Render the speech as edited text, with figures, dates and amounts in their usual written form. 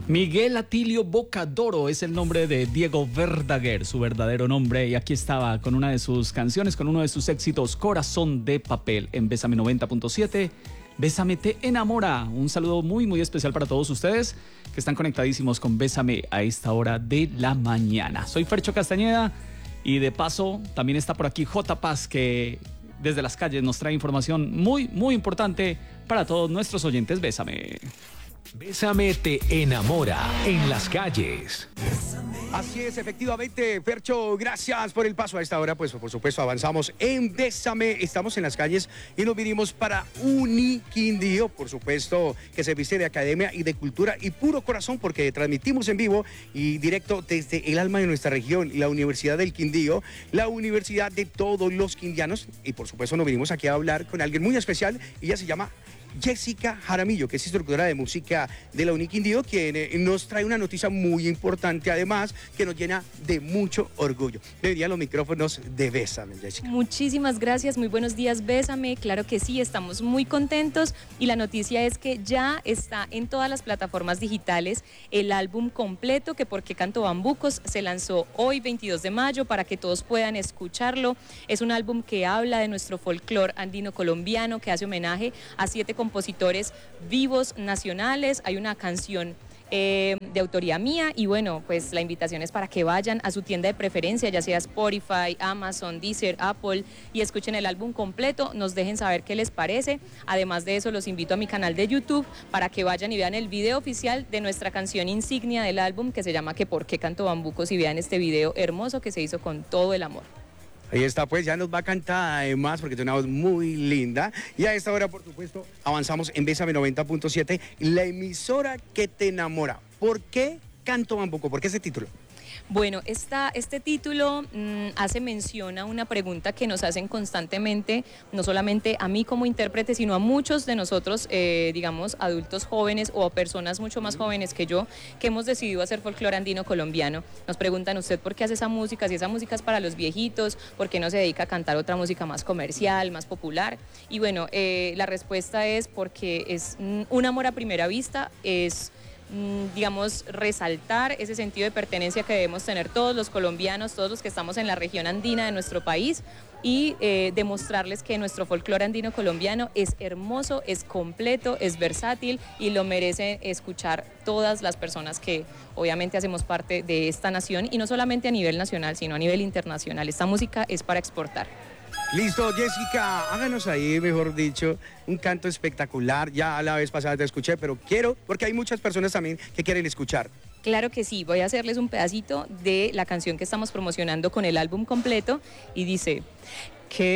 Miguel Atilio Bocadoro es el nombre de Diego Verdaguer, su verdadero nombre, y aquí estaba con una de sus canciones, con uno de sus éxitos, Corazón de Papel, en Bésame 90.7. Bésame te enamora. Un saludo muy especial para todos ustedes que están conectadísimos con Bésame a esta hora de la mañana. Soy Fercho Castañeda y de paso también está por aquí J. Paz, que desde las calles nos trae información muy importante para todos nuestros oyentes. Bésame. Bésame te enamora en las calles. Así es, efectivamente, Fercho, gracias por el paso a esta hora. Pues por supuesto avanzamos en Bésame, estamos en las calles y nos vinimos para Uniquindío, por supuesto, que se viste de academia y de cultura y puro corazón, porque transmitimos en vivo y directo desde el alma de nuestra región, la Universidad del Quindío, la universidad de todos los quindianos. Y por supuesto nos vinimos aquí a hablar con alguien muy especial. Ella se llama Jessica Jaramillo, que es instructora de música de la Uniquindío, quien nos trae una noticia muy importante, además, que nos llena de mucho orgullo. Deberían los micrófonos de Bésame, Jessica. Muchísimas gracias, muy buenos días, Bésame. Claro que sí, estamos muy contentos y la noticia es que ya está en todas las plataformas digitales el álbum completo que Por qué canto bambucos se lanzó hoy 22 de mayo para que todos puedan escucharlo. Es un álbum que habla de nuestro folclore andino colombiano, que hace homenaje a 7 compositores vivos nacionales. Hay una canción de autoría mía y bueno, pues la invitación es para que vayan a su tienda de preferencia, ya sea Spotify, Amazon, Deezer, Apple, y escuchen el álbum completo, nos dejen saber qué les parece. Además de eso, los invito a mi canal de YouTube para que vayan y vean el video oficial de nuestra canción insignia del álbum, que se llama Que por qué canto bambucos, y vean este video hermoso que se hizo con todo el amor. Ahí está, pues ya nos va a cantar además porque tiene una voz muy linda. Y a esta hora, por supuesto, avanzamos en Bésame 90.7, la emisora que te enamora. ¿Por qué canto bambuco? ¿Por qué ese título? Bueno, este título hace mención a una pregunta que nos hacen constantemente, no solamente a mí como intérprete, sino a muchos de nosotros, digamos, adultos jóvenes o personas mucho más jóvenes que yo, que hemos decidido hacer folclore andino colombiano. Nos preguntan, ¿usted por qué hace esa música? Si esa música es para los viejitos, ¿por qué no se dedica a cantar otra música más comercial, más popular? Y bueno, la respuesta es porque es un amor a primera vista, es digamos, resaltar ese sentido de pertenencia que debemos tener todos los colombianos, todos los que estamos en la región andina de nuestro país, y demostrarles que nuestro folclore andino colombiano es hermoso, es completo, es versátil y lo merecen escuchar todas las personas que obviamente hacemos parte de esta nación, y no solamente a nivel nacional, sino a nivel internacional. Esta música es para exportar. Listo, Jessica, háganos ahí, mejor dicho, un canto espectacular. Ya la vez pasada te escuché, pero quiero, porque hay muchas personas también que quieren escuchar. Claro que sí, voy a hacerles un pedacito de la canción que estamos promocionando con el álbum completo y dice que